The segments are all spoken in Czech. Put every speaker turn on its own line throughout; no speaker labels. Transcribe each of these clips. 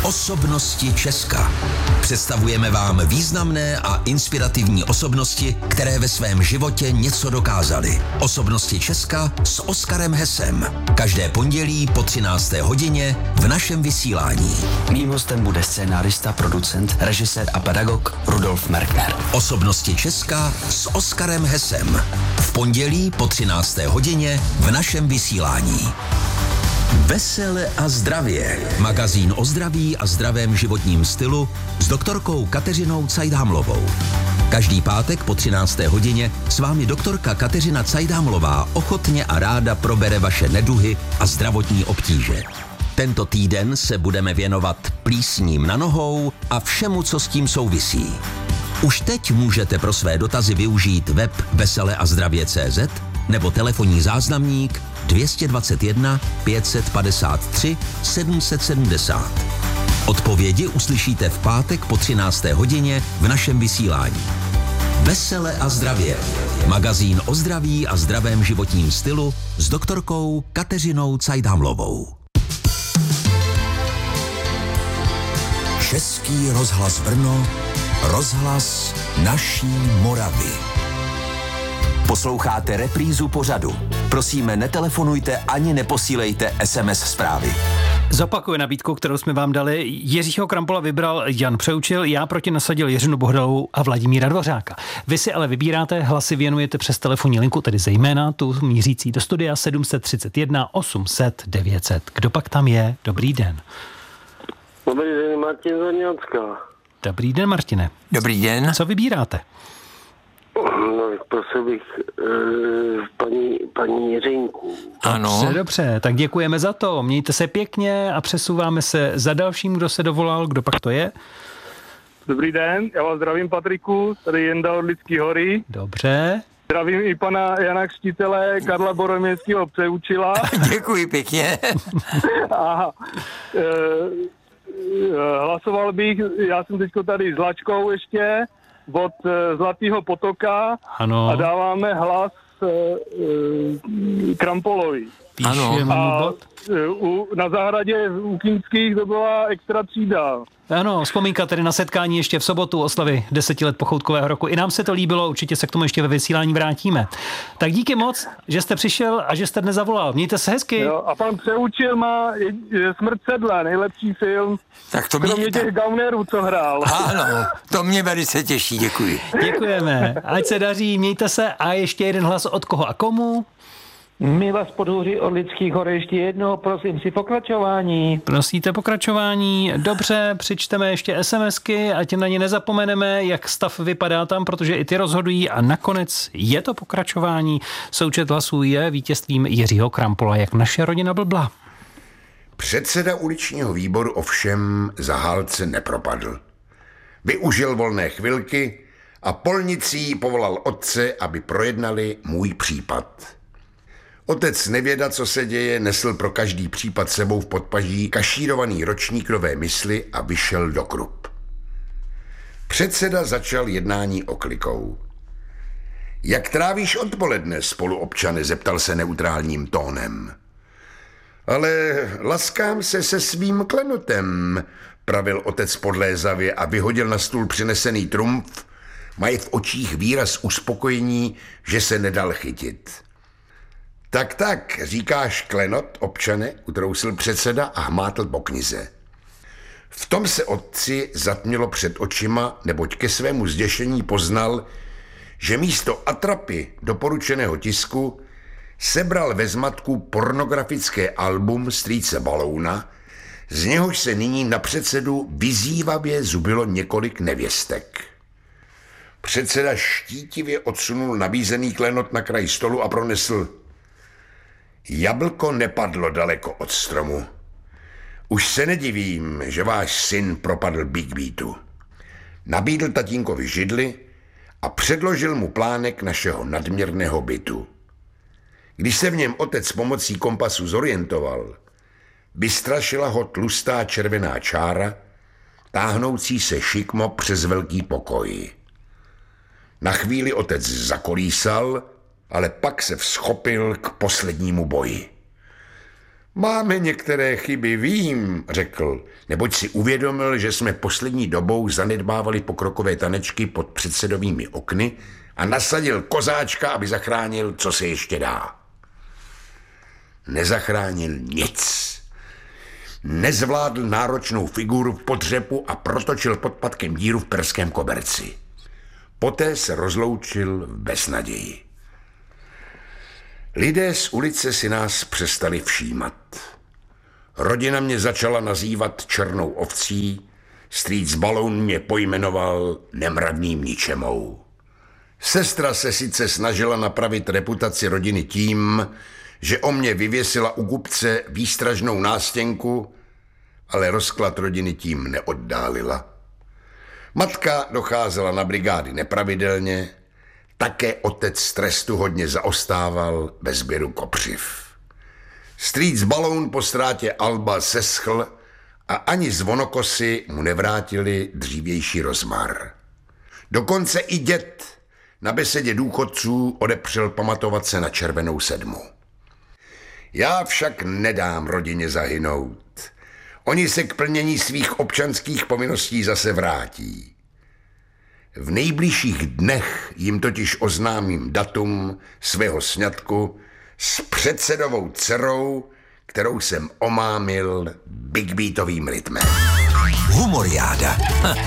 Osobnosti Česka. Představujeme vám významné a inspirativní osobnosti, které ve svém životě něco dokázaly. Osobnosti Česka s Oskarem Hesem. Každé pondělí po 13. hodině v našem vysílání.
Mým hostem bude scénárista, producent, režisér a pedagog Rudolf Merkner.
Osobnosti Česka s Oskarem Hesem. V pondělí po 13. hodině v našem vysílání. Vesele a zdravě. Magazín o zdraví a zdravém životním stylu s doktorkou Kateřinou Cajdhamlovou. Každý pátek po 13. hodině s vámi doktorka Kateřina Cajdhamlová ochotně a ráda probere vaše neduhy a zdravotní obtíže. Tento týden se budeme věnovat plísním na nohou a všemu, co s tím souvisí. Už teď můžete pro své dotazy využít web veseleazdravě.cz nebo telefonní záznamník 221 553 770. Odpovědi uslyšíte v pátek po 13. hodině v našem vysílání. Vesele a zdravě. Magazín o zdraví a zdravém životním stylu s doktorkou Kateřinou Cajdhamlovou. Český rozhlas Brno, rozhlas naší Moravy. Posloucháte reprízu pořadu. Prosíme, netelefonujte ani neposílejte SMS zprávy.
Zopakuju nabídku, kterou jsme vám dali. Jiřího Krampola vybral Jan Přeučil, já proti nasadil Jiřinu Bohdalovou a Vladimíra Dvořáka. Vy si ale vybíráte, hlasy věnujete přes telefonní linku, tedy zejména tu mířící do studia 731 800 900. Kdo pak tam je? Dobrý den.
Dobrý den, Martin Zorňácká.
Dobrý den, Martine.
Dobrý den.
Co vybíráte?
No, prosil bych paní Jiřinku.
Ano.
Dobře, tak děkujeme za to. Mějte se pěkně a přesouváme se za dalším, kdo se dovolal. Kdo pak to je?
Dobrý den, já vás zdravím, Patriku, tady Jenda od Lidský hory.
Dobře.
Zdravím i pana Jana Křtitele, Karla Boromějského Přeučila.
Děkuji pěkně.
A hlasoval bych, já jsem teďko tady s Lačkou ještě, od Zlatého potoka.
Ano.
A dáváme hlas Krampolovi.
Píšeme mu bod.
Na zahradě u Kinských to byla extra třída.
Ano, vzpomínka tedy na setkání ještě v sobotu oslavy 10 let pochoutkového roku. I nám se to líbilo, určitě se k tomu ještě ve vysílání vrátíme. Tak díky moc, že jste přišel a že jste dnes zavolal. Mějte se hezky.
Jo, a pan Přeučil má Smrt sedla, nejlepší film.
Tak to
Kromě těch gaunerů, co hrál.
Ano, to mě velice těší, děkuji.
Děkujeme. Ať se daří, mějte se a ještě jeden hlas od koho a komu?
Mila z Podhůří od Lidských hor ještě jednou, prosím si pokračování.
Prosíte pokračování? Dobře, přečteme ještě SMSky, ať na ně nezapomeneme, jak stav vypadá tam, protože i ty rozhodují a nakonec je to pokračování. Součet hlasů je vítězstvím Jiřího Krampola, jak naše rodina blbla.
Předseda uličního výboru ovšem zahálce nepropadl. Využil volné chvilky a polnicí povolal otce, aby projednali můj případ. Otec nevěda, co se děje, nesl pro každý případ sebou v podpaží kašírovaný ročník nové mysli a vyšel do Krup. Předseda začal jednání oklikou. Jak trávíš odpoledne, spoluobčane, zeptal se neutrálním tónem. Ale laskám se se svým klenotem, pravil otec podlézavě a vyhodil na stůl přinesený trumf, mají v očích výraz uspokojení, že se nedal chytit. Tak, říkáš klenot, občane, utrousil předseda a hmátl po knize. V tom se otci zatmělo před očima, neboť ke svému zděšení poznal, že místo atrapy doporučeného tisku sebral ve zmatku pornografické album strýce Balouna, z něhož se nyní na předsedu vyzývavě zubilo několik nevěstek. Předseda štítivě odsunul nabízený klenot na kraj stolu a pronesl: Jablko nepadlo daleko od stromu. Už se nedivím, že váš syn propadl Big Beatu. Nabídl tatínkovi židli a předložil mu plánek našeho nadměrného bytu. Když se v něm otec pomocí kompasu zorientoval, vystrašila ho tlustá červená čára, táhnoucí se šikmo přes velký pokoj. Na chvíli otec zakolísal, ale pak se vzchopil k poslednímu boji. Máme některé chyby, vím, řekl, neboť si uvědomil, že jsme poslední dobou zanedbávali pokrokové tanečky pod předsedovými okny a nasadil kozáčka, aby zachránil, co se ještě dá. Nezachránil nic. Nezvládl náročnou figuru v podřepu a protočil podpatkem díru v perském koberci. Poté se rozloučil v beznaději. Lidé z ulice si nás přestali všímat. Rodina mě začala nazývat černou ovcí, strýc Baloun mě pojmenoval nemravným ničemou. Sestra se sice snažila napravit reputaci rodiny tím, že o mě vyvěsila u kupce výstražnou nástěnku, ale rozklad rodiny tím neoddálila. Matka docházela na brigády nepravidelně, také otec z trestu hodně zaostával bez sběru kopřiv. Strýc Baloun po ztrátě Alba seschl a ani zvonokosy mu nevrátili dřívější rozmar. Dokonce i děd na besedě důchodců odepřel pamatovat se na červenou sedmu. Já však nedám rodině zahynout. Oni se k plnění svých občanských povinností zase vrátí. V nejbližších dnech jim totiž oznámím datum svého sňatku s předsedovou dcerou, kterou jsem omámil big beatovým rytmem.
Humoriáda.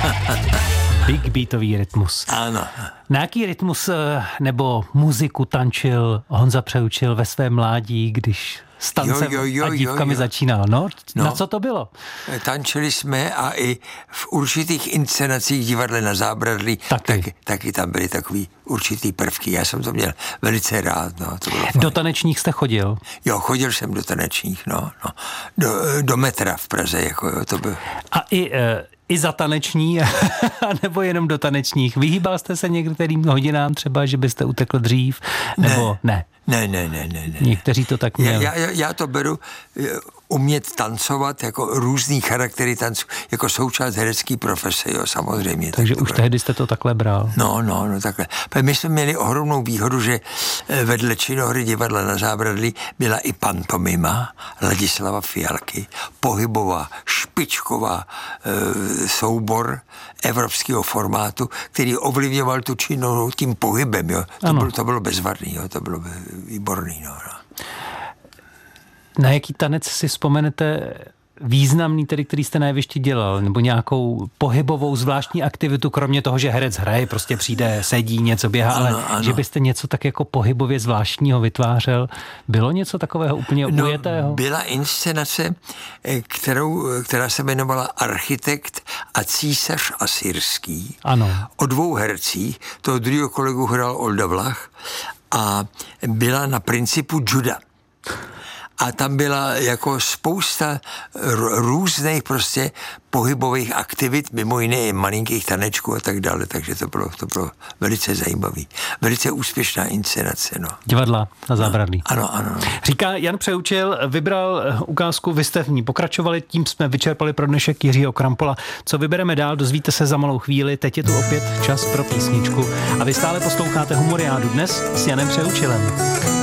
Big beatový rytmus.
Ano.
Na jaký rytmus nebo muziku tančil Honza Přeučil ve svém mládí, když s tancem a dívkami začínal? No, na co to bylo?
Tančili jsme a i v určitých inscenacích Divadle na Zábradlí taky tam byly takový určitý prvky. Já jsem to měl velice rád. No, to bylo fajn.
Do tanečních jste chodil?
Jo, chodil jsem do tanečních, no. Do metra v Praze, jako jo, to byl.
A i za taneční, nebo jenom do tanečních? Vyhýbal jste se některým hodinám třeba, že byste utekl dřív? Nebo ne?
Ne.
Někteří to tak měli.
Já to beru umět tancovat, jako různý charaktery tanců, jako součást herecké profese, jo, samozřejmě.
Takže už tehdy jste to takhle bral.
No, takhle. My jsme měli ohromnou výhodu, že vedle činohry Divadla na Zábradlí byla i pantomima Ladislava Fialky, pohybová, špičková soubor evropského formátu, který ovlivňoval tu činohru tím pohybem, jo. To bylo bezvadný, jo, to bylo výborný, no.
Na jaký tanec si vzpomenete významný, tedy, který jste na jevišti dělal, nebo nějakou pohybovou zvláštní aktivitu, kromě toho, že herec hraje, prostě přijde, sedí, něco běhá, ale že byste něco tak jako pohybově zvláštního vytvářel. Bylo něco takového úplně ujetého?
Byla inscenace, která se jmenovala Architekt a císař asyrský.
Ano.
O dvou hercích, toho druhého kolegu hrál Olda Vlach a byla na principu juda. A tam byla jako spousta různých prostě pohybových aktivit, mimo jiné i malinkých tanečků a tak dále, takže to bylo velice zajímavý. Velice úspěšná inscenace, no.
Divadla na Zábradlí.
Ano.
Říká Jan Přeučil, vybral ukázku, vy jste v ní pokračovali, tím jsme vyčerpali pro dnešek Jiřího Krampola. Co vybereme dál, dozvíte se za malou chvíli, teď je tu opět čas pro písničku a vy stále posloucháte Humoriádu dnes s Janem Přeučilem.